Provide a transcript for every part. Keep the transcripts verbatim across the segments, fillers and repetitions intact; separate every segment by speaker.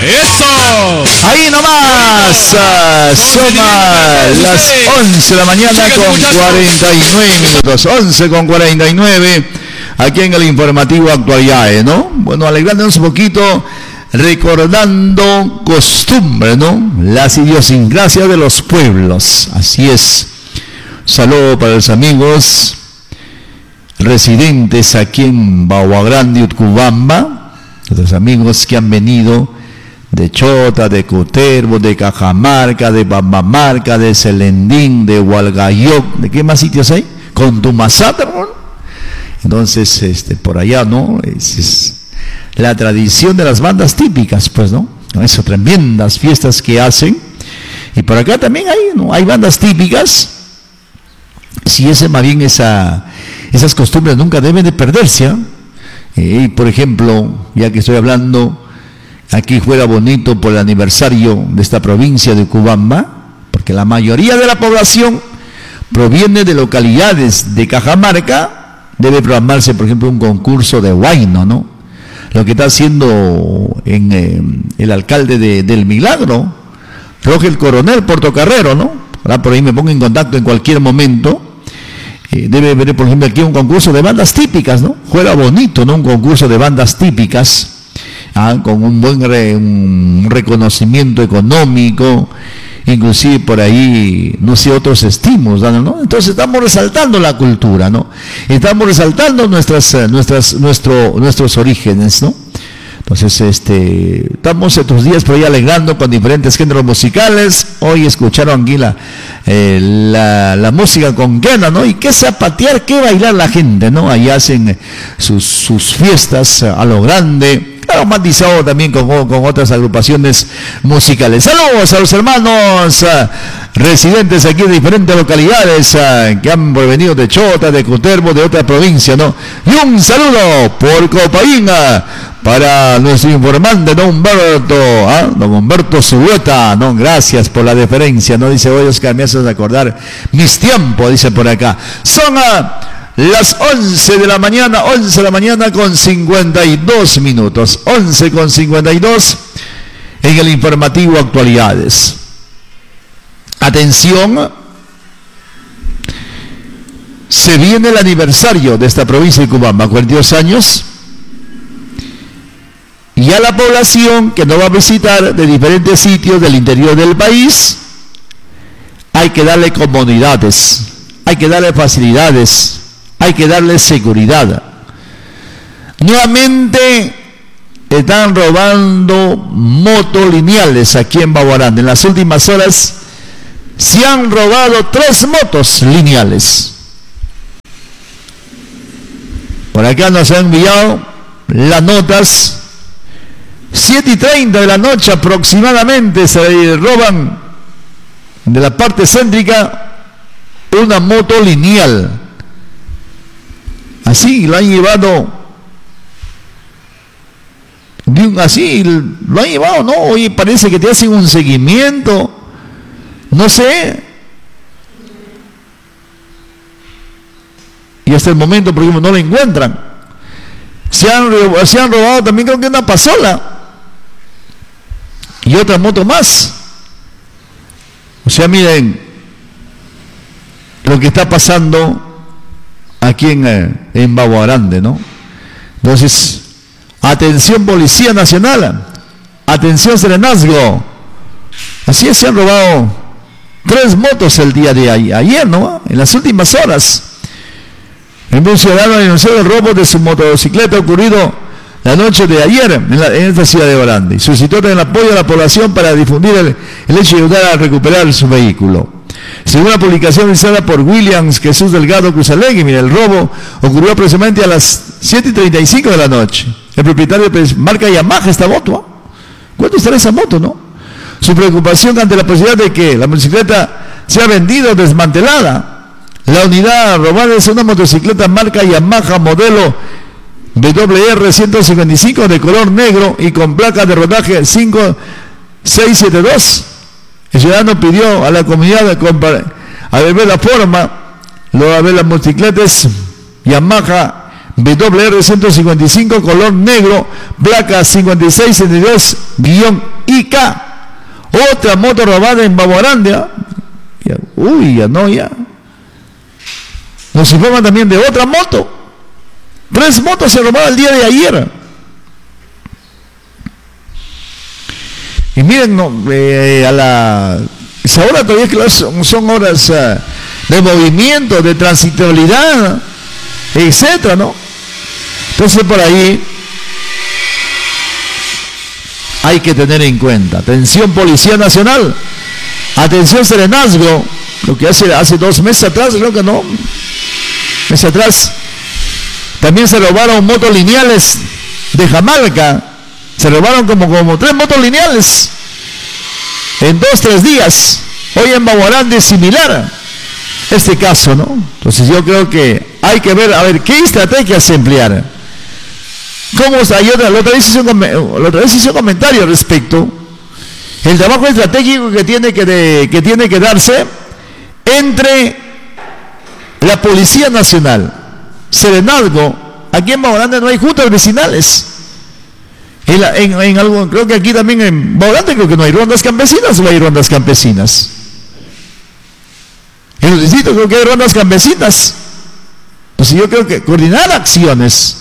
Speaker 1: ¡Eso!
Speaker 2: Ahí nomás. Uh, suma las once de la mañana con cuarenta y nueve minutos. once con cuarenta y nueve. Aquí en el informativo Actualidades, ¿no? Bueno, alegrándonos un poquito, recordando costumbre, ¿no? Las idiosincrasias de los pueblos. Así es. Saludo para los amigos residentes aquí en Bagua Grande, Utcubamba, los amigos que han venido de Chota, de Cutervo, de Cajamarca, de Bambamarca, de Celendín, de Hualgayoc, ¿de qué más sitios hay? Contumazata, ¿no? Entonces, este, por allá, ¿no? Es, es la tradición de las bandas típicas, pues, ¿no? Esas tremendas fiestas que hacen. Y por acá también hay, ¿no? Hay bandas típicas. Si ese más bien esa, esas costumbres nunca deben de perderse, ¿eh? Eh, por ejemplo, ya que estoy hablando, aquí juega bonito por el aniversario de esta provincia de Cubamba, porque la mayoría de la población proviene de localidades de Cajamarca. Debe programarse, por ejemplo, un concurso de huayno, ¿no? Lo que está haciendo en eh, el alcalde de, del Milagro, Rogel Coronel Portocarrero, ¿no? Ahora por ahí me pongo en contacto en cualquier momento. Eh, debe haber, por ejemplo, aquí un concurso de bandas típicas, ¿no? Juega bonito, ¿no? Un concurso de bandas típicas, ¿ah? Con un buen re, un reconocimiento económico, inclusive por ahí, no sé, otros estímulos, ¿no? Entonces estamos resaltando la cultura, ¿no? Estamos resaltando nuestras, nuestras, nuestro, nuestros orígenes, ¿no? Entonces, este, estamos estos días por ahí alegrando con diferentes géneros musicales. Hoy escucharon aquí la, eh, la, la música conquena, ¿no? Y qué zapatear, qué bailar la gente, ¿no? Ahí hacen sus, sus fiestas a lo grande. Claro, matizado también con, con otras agrupaciones musicales. Saludos a los hermanos uh, residentes aquí de diferentes localidades uh, que han provenido de Chota, de Cutervo, de otra provincia, ¿no? Y un saludo por Copaína para nuestro informante, don Humberto, ¿ah? Don Humberto Zulueta, ¿no? Gracias por la deferencia, ¿no? Dice, oye, Oscar, me haces acordar mis tiempos, dice por acá. Son a las once de la mañana, once de la mañana con cincuenta y dos minutos, once con cincuenta y dos en el informativo Actualidades. Atención, se viene el aniversario de esta provincia de Cubamba, cuarenta y dos años, y a la población que nos va a visitar de diferentes sitios del interior del país, hay que darle comodidades, hay que darle facilidades, hay que darle seguridad. Nuevamente están robando motos lineales aquí en Baguarán. En las últimas horas se han robado tres motos lineales. Por acá nos han enviado las notas. siete y treinta de la noche aproximadamente se roban de la parte céntrica una moto lineal. Así lo han llevado, así lo han llevado, ¿no? Oye, parece que te hacen un seguimiento, no sé. Y hasta el momento, por ejemplo, no lo encuentran. Se han, se han robado también, creo que una pasola y otra moto más. O sea, miren lo que está pasando aquí en, en Bagua Grande, ¿no? Entonces, atención Policía Nacional, atención Serenazgo. Así es, se han robado tres motos el día de ayer, ¿no? En las últimas horas. Un ciudadano denunció el robo de su motocicleta ocurrido la noche de ayer en, la, en esta ciudad de Grande y solicitó el apoyo de la población para difundir el, el hecho y ayudar a recuperar su vehículo. Según la publicación realizada por Williams Jesús Delgado Cruzalegui, mira, el robo ocurrió aproximadamente a las siete y treinta y cinco de la noche. El propietario pues, marca Yamaha esta moto, ¿eh? ¿Cuánto estará esa moto, no? Su preocupación ante la posibilidad de que la motocicleta sea vendida o desmantelada. La unidad robada es una motocicleta marca Yamaha modelo W R ciento cincuenta y cinco de color negro y con placa de rodaje cinco seis siete dos. El ciudadano pidió a la comunidad a ver la forma, luego a ver las motocicletas Yamaha W R ciento cincuenta y cinco, color negro, placa cincuenta y seis setenta y dos I K. Otra moto robada en Baboranda. Uy, ya no, ya. Nos informan también de otra moto. Tres motos se robaron el día de ayer. Y miren, no, eh, a la... ahora todavía que son, son horas uh, de movimiento, de transitabilidad, etcétera, ¿no? Entonces por ahí hay que tener en cuenta. Atención Policía Nacional, atención Serenazgo, lo que hace hace dos meses atrás, creo que no, meses atrás, también se robaron motos lineales de Jamaica, se robaron como, como tres motos lineales en dos, tres días. Hoy en Baboranda es similar este caso, ¿no? Entonces yo creo que hay que ver, a ver, qué estrategias emplear. ¿Cómo está? Yo la otra vez hice un, la otra vez hice un comentario al respecto. El trabajo estratégico que tiene que, de, que tiene que darse entre la Policía Nacional, Serenazgo. Aquí en Baboranda no hay juntas vecinales. En, la, en, en algo, creo que aquí también en Baboranda creo que no hay rondas campesinas, o hay rondas campesinas. En los distritos creo que hay rondas campesinas. Entonces yo creo que coordinar acciones.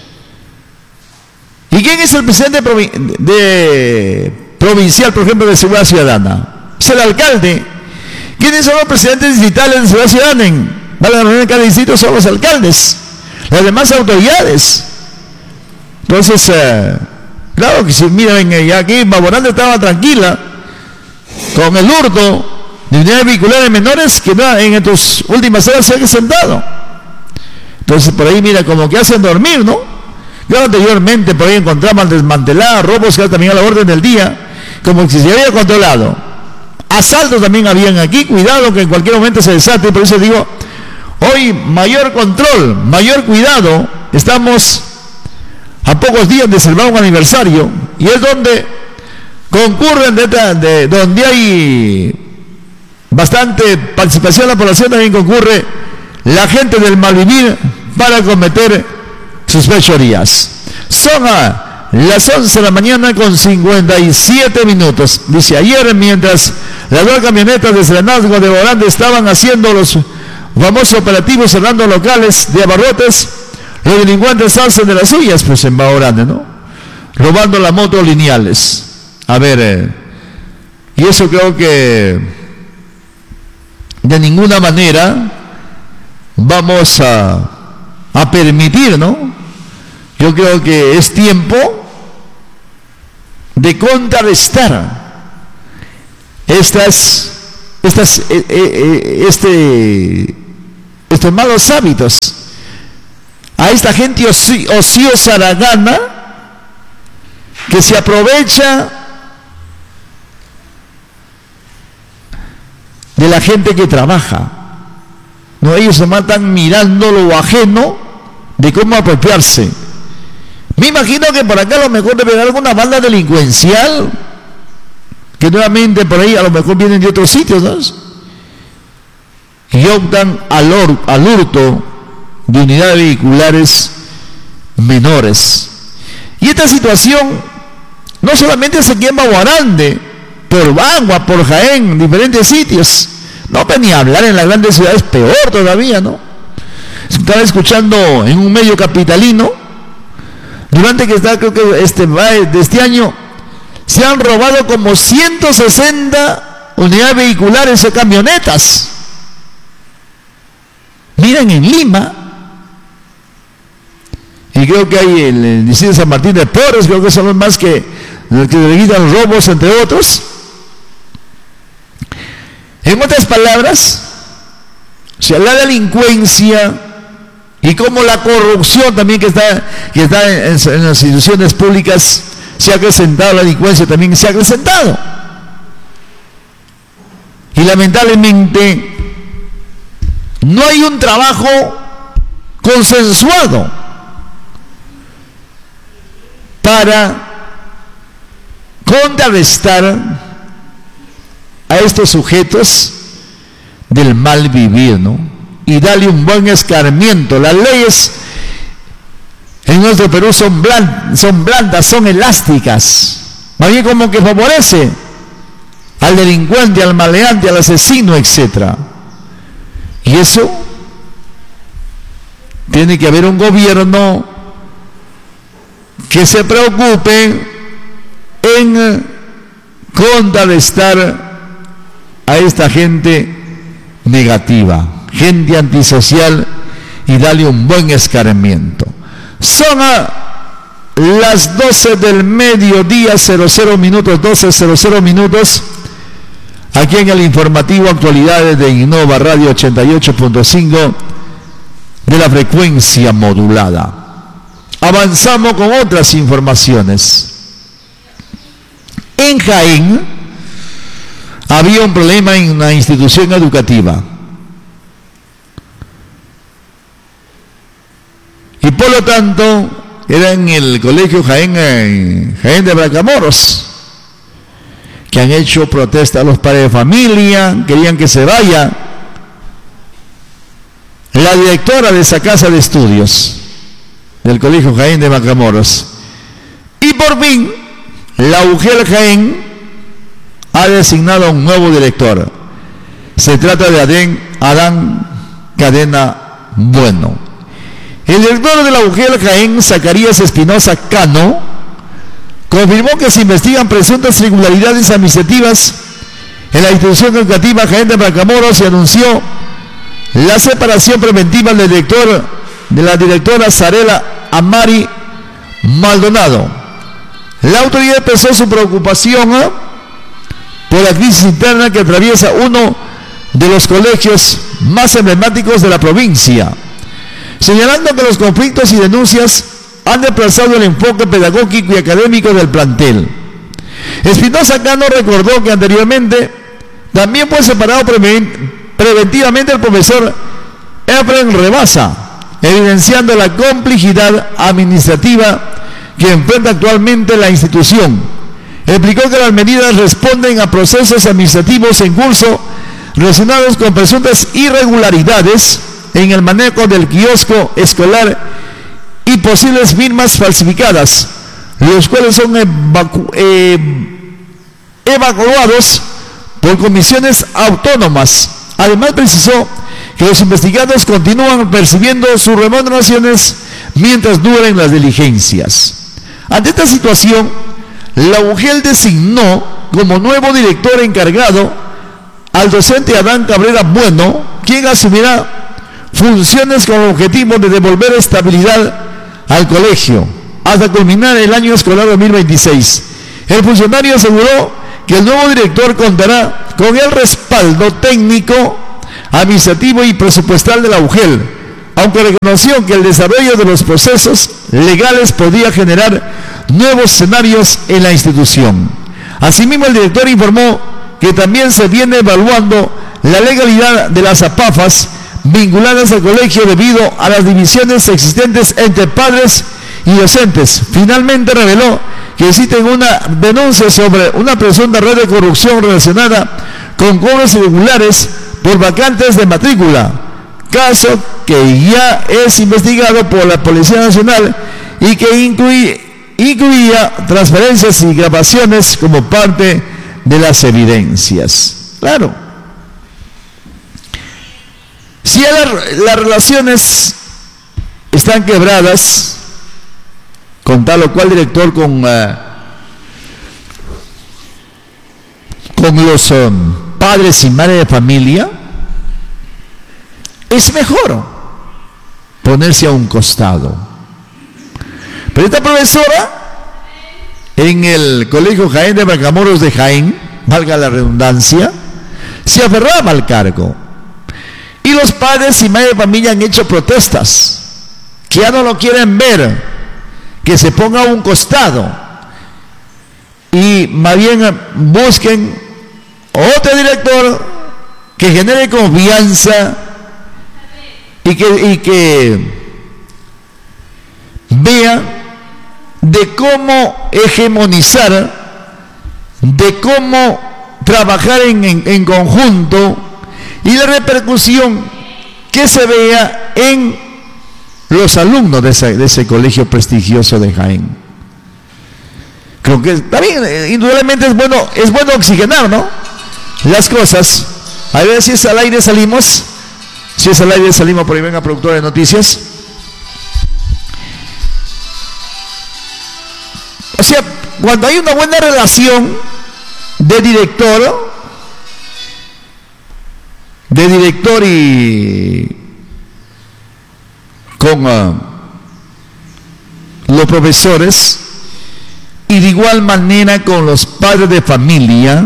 Speaker 2: ¿Y quién es el presidente provi de provincial, por ejemplo, de Seguridad Ciudadana? Es el alcalde. ¿Quiénes son los presidentes distritales de Seguridad Ciudadana? En en cada distrito son los alcaldes, las demás autoridades. Entonces, eh, claro que si miren, ya aquí Baboranda estaba tranquila con el hurto de unidades vehiculares menores que no, en estas últimas horas se ha sentado. Entonces por ahí mira como que hacen dormir, ¿no? Yo anteriormente por ahí encontraban desmanteladas, robos que también a la orden del día, como que se había controlado. Asaltos también habían aquí, cuidado que en cualquier momento se desate. Por eso digo, hoy mayor control, mayor cuidado. Estamos a pocos días de celebrar un aniversario y es donde concurren, de, de, donde hay bastante participación de la población, también concurre la gente del malvivir para cometer sus fechorías. Son a las once de la mañana con cincuenta y siete minutos. Dice, ayer mientras las dos camionetas de Serenazgo de Baboranda estaban haciendo los famosos operativos cerrando locales de abarrotes, los delincuentes hacen de las suyas, pues en Baboranda, ¿no? Robando las motos lineales. A ver, eh, y eso creo que de ninguna manera vamos a, a permitir, ¿no? Yo creo que es tiempo de contrarrestar estas, estas, eh, eh, este, estos malos hábitos a esta gente oci, ociosa la gana que se aprovecha de la gente que trabaja. No, ellos se matan mirando lo ajeno de cómo apropiarse. Me imagino que por acá a lo mejor debe haber alguna banda delincuencial que nuevamente por ahí a lo mejor vienen de otros sitios, ¿no? Y optan al, or, al hurto de unidades vehiculares menores. Y esta situación no solamente se quema Baboranda, por Bangua, por Jaén, en diferentes sitios. No, pues ni hablar en las grandes ciudades, peor todavía, ¿no? Estaba escuchando en un medio capitalino, durante que está, creo que este, de este año, se han robado como ciento sesenta unidades vehiculares o camionetas. Miren, en Lima, y creo que hay el, el distrito de San Martín de Porres, creo que son los más que los que dedican robos, entre otros. En otras palabras, o sea, la delincuencia y como la corrupción también que está, que está en, en las instituciones públicas se ha acrecentado, la delincuencia también se ha acrecentado. Y lamentablemente no hay un trabajo consensuado para contrarrestar a estos sujetos del mal vivir, ¿no? Y darle un buen escarmiento. Las leyes en nuestro Perú son blandas, son blandas, son elásticas. Más bien como que favorece al delincuente, al maleante, al asesino, etcétera. Y eso tiene que haber un gobierno que se preocupe en contrarrestar a esta gente negativa, gente antisocial, y darle un buen escarmiento. Son a las doce del mediodía, cero cero minutos, doce cero cero minutos, aquí en el informativo Actualidades de Innova Radio ochenta y ocho punto cinco de la frecuencia modulada. Avanzamos con otras informaciones. En Jaén había un problema en una institución educativa. Y por lo tanto, era en el colegio Jaén, eh, Jaén de Bracamoros, que han hecho protesta a los padres de familia, querían que se vaya la directora de esa casa de estudios del colegio Jaén de Bracamoros. Y por fin, la U G E L Jaén ha designado a un nuevo director. Se trata de Adén, Adán Cadena Bueno. El director de la U G E L Jaén, Zacarías Espinosa Cano, confirmó que se investigan presuntas irregularidades administrativas en la institución educativa Jaén de Bracamoros y anunció la separación preventiva del director, de la directora Zarela Amari Maldonado. La autoridad expresó su preocupación ¿eh? por la crisis interna que atraviesa uno de los colegios más emblemáticos de la provincia, señalando que los conflictos y denuncias han desplazado el enfoque pedagógico y académico del plantel. Espinosa Cano recordó que anteriormente también fue separado preventivamente el profesor Efren Rebasa, evidenciando la complejidad administrativa que enfrenta actualmente la institución. Explicó que las medidas responden a procesos administrativos en curso relacionados con presuntas irregularidades en el manejo del kiosco escolar y posibles firmas falsificadas, los cuales son evacu eh, evaluados por comisiones autónomas. Además precisó que los investigados continúan percibiendo sus remuneraciones mientras duren las diligencias. Ante esta situación, la U G E L designó como nuevo director encargado al docente Adán Cabrera Bueno, quien asumirá funciones con el objetivo de devolver estabilidad al colegio hasta culminar el año escolar dos mil veintiséis. El funcionario aseguró que el nuevo director contará con el respaldo técnico, administrativo y presupuestal de la U G E L, aunque reconoció que el desarrollo de los procesos legales podía generar nuevos escenarios en la institución. Asimismo, el director informó que también se viene evaluando la legalidad de las APAFAS vinculadas al colegio debido a las divisiones existentes entre padres y docentes. Finalmente reveló que existe una denuncia sobre una presunta red de corrupción relacionada con cobros irregulares por vacantes de matrícula, caso que ya es investigado por la Policía Nacional y que incluye, incluía transferencias y grabaciones como parte de las evidencias. Claro, si la, las relaciones están quebradas con tal o cual director, con, uh, con los um, padres y madres de familia, es mejor ponerse a un costado. Pero esta profesora en el colegio Jaén de Bracamoros de Jaén, valga la redundancia, se aferraba al cargo. Y los padres y madres de familia han hecho protestas, que ya no lo quieren ver, que se ponga a un costado y más bien busquen otro director que genere confianza y que, y que vea de cómo hegemonizar, de cómo trabajar en, en, en conjunto y la repercusión que se vea en los alumnos de ese, de ese colegio prestigioso de Jaén. Creo que también, indudablemente es bueno, es bueno oxigenar, ¿no?, las cosas. A ver si es al aire salimos. Si es al aire salimos, por ahí venga productor de noticias. O sea, cuando hay una buena relación de director, de director y con uh, los profesores, y de igual manera con los padres de familia,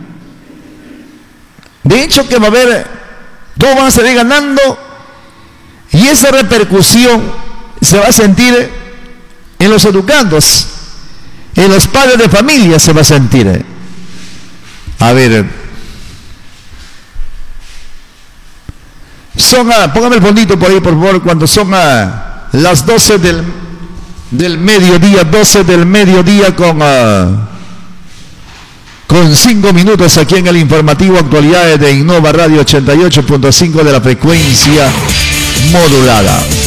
Speaker 2: de hecho que va a haber, todos van a salir ganando, y esa repercusión se va a sentir en los educandos, en los padres de familia se va a sentir. A ver, son a, póngame el fondito por ahí, por favor, cuando son a las doce del, del mediodía, doce del mediodía con, uh, con cinco minutos aquí en el informativo Actualidades de Innova Radio ochenta y ocho punto cinco de la frecuencia modulada.